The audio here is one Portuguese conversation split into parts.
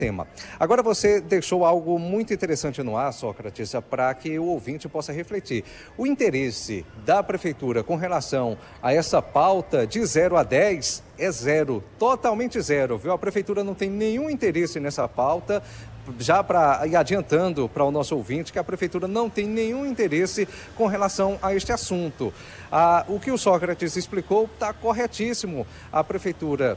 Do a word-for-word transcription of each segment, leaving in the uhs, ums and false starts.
tema. Agora você deixou algo muito interessante no ar, Sócrates, para que o ouvinte possa refletir. O interesse da Prefeitura com relação a essa pauta de zero a dez é zero, totalmente zero, viu? A Prefeitura não tem nenhum interesse nessa pauta. Já para ir adiantando para o nosso ouvinte que a Prefeitura não tem nenhum interesse com relação a este assunto. Ah, o que o Sócrates explicou está corretíssimo. A Prefeitura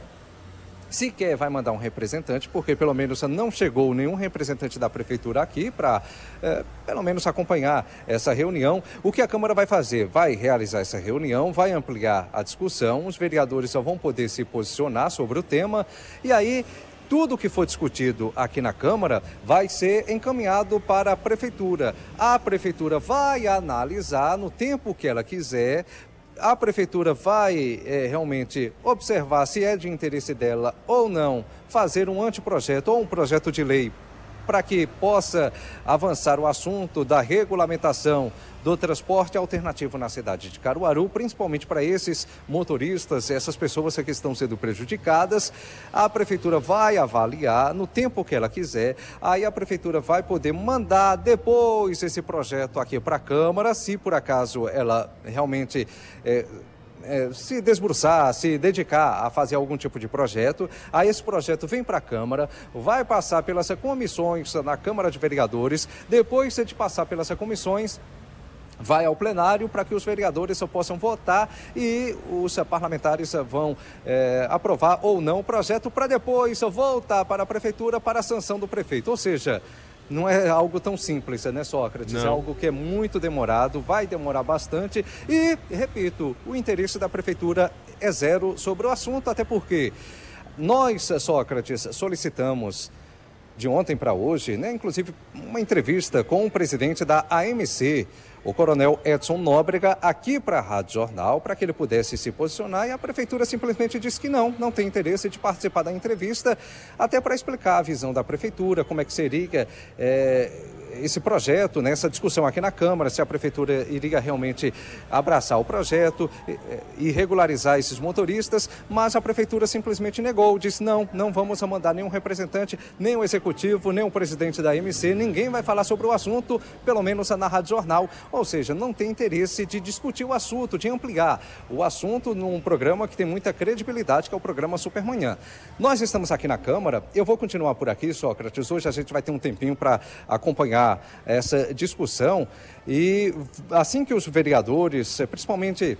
sequer vai mandar um representante, porque pelo menos não chegou nenhum representante da Prefeitura aqui para, é, pelo menos, acompanhar essa reunião. O que a Câmara vai fazer? Vai realizar essa reunião, vai ampliar a discussão, os vereadores só vão poder se posicionar sobre o tema, e aí tudo que for discutido aqui na Câmara vai ser encaminhado para a Prefeitura. A Prefeitura vai analisar no tempo que ela quiser. A Prefeitura vai é, realmente observar se é de interesse dela ou não fazer um anteprojeto ou um projeto de lei para que possa avançar o assunto da regulamentação do transporte alternativo na cidade de Caruaru, principalmente para esses motoristas, essas pessoas que estão sendo prejudicadas. A Prefeitura vai avaliar no tempo que ela quiser, aí a Prefeitura vai poder mandar depois esse projeto aqui para a Câmara, se por acaso ela realmente É, É, se desbruçar, se dedicar a fazer algum tipo de projeto. Aí esse projeto vem para a Câmara, vai passar pelas comissões na Câmara de Vereadores, depois de passar pelas comissões, vai ao plenário para que os vereadores possam votar e os parlamentares vão é, aprovar ou não o projeto para depois voltar para a Prefeitura para a sanção do prefeito. Ou seja, não é algo tão simples, né, Sócrates? Não. É algo que é muito demorado, vai demorar bastante e, repito, o interesse da Prefeitura é zero sobre o assunto, até porque nós, Sócrates, solicitamos de ontem para hoje, né, inclusive uma entrevista com o presidente da A M C, o coronel Edson Nóbrega, aqui para a Rádio Jornal, para que ele pudesse se posicionar, e a Prefeitura simplesmente disse que não, não tem interesse de participar da entrevista, até para explicar a visão da Prefeitura, como é que seria é, esse projeto, né, essa discussão aqui na Câmara, se a Prefeitura iria realmente abraçar o projeto e regularizar esses motoristas, mas a Prefeitura simplesmente negou, disse não, não vamos mandar nenhum representante, nem o executivo, nem o presidente da A M C, ninguém vai falar sobre o assunto, pelo menos na Rádio Jornal. Ou seja, não tem interesse de discutir o assunto, de ampliar o assunto num programa que tem muita credibilidade, que é o programa Supermanhã. Nós estamos aqui na Câmara, eu vou continuar por aqui, Sócrates, hoje a gente vai ter um tempinho para acompanhar essa discussão e assim que os vereadores, principalmente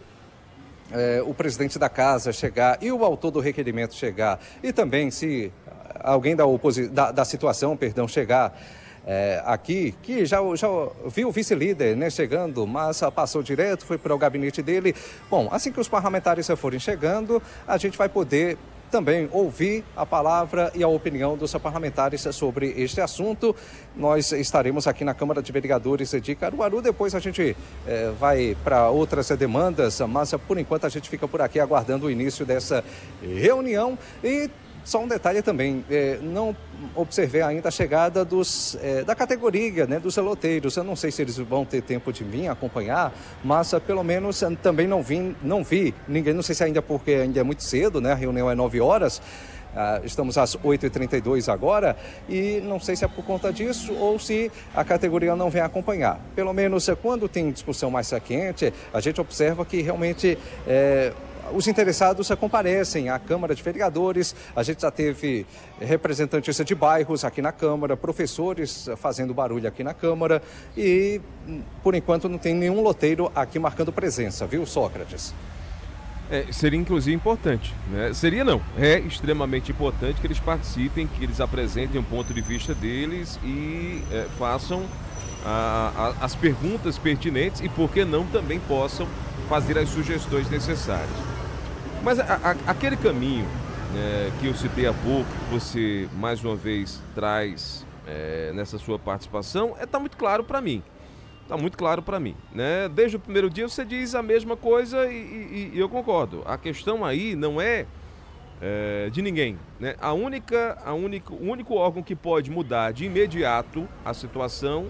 é, o presidente da casa chegar e o autor do requerimento chegar e também se alguém da, oposi- da, da situação, perdão, chegar É, aqui, que já, já viu o vice-líder, né, chegando, mas passou direto, foi para o gabinete dele. Bom, assim que os parlamentares forem chegando, a gente vai poder também ouvir a palavra e a opinião dos parlamentares sobre este assunto. Nós estaremos aqui na Câmara de Vereadores de Caruaru, depois a gente é, vai para outras demandas, mas por enquanto a gente fica por aqui aguardando o início dessa reunião. E só um detalhe também, é, não observei ainda a chegada dos, é, da categoria, né, dos loteiros. Eu não sei se eles vão ter tempo de vir acompanhar, mas pelo menos também não vi, não vi ninguém, não sei se ainda porque ainda é muito cedo, né, a reunião é nove horas, ah, estamos às oito e trinta e dois agora, e não sei se é por conta disso ou se a categoria não vem acompanhar. Pelo menos quando tem discussão mais quente, a gente observa que realmente É, os interessados comparecem à Câmara de Vereadores. A gente já teve representantes de bairros aqui na Câmara, professores fazendo barulho aqui na Câmara e, por enquanto, não tem nenhum loteiro aqui marcando presença, viu, Sócrates? É, seria inclusive importante, né? Seria não, é extremamente importante que eles participem, que eles apresentem o ponto de vista deles e é, façam a, a, as perguntas pertinentes e, por que não, também possam fazer as sugestões necessárias. Mas a, a, aquele caminho, né, que eu citei há pouco, que você mais uma vez traz é, nessa sua participação, está é, tá muito claro para mim. Está muito claro para mim, né? Desde o primeiro dia você diz a mesma coisa e, e, e eu concordo. A questão aí não é, é de ninguém, né? A única, a única, o único órgão que pode mudar de imediato a situação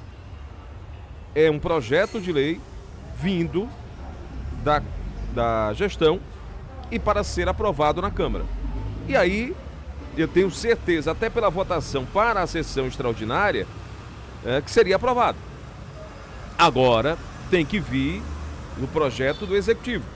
é um projeto de lei vindo da, da gestão e para ser aprovado na Câmara. E aí eu tenho certeza, até pela votação para a sessão extraordinária, é, que seria aprovado. Agora, tem que vir no projeto do Executivo.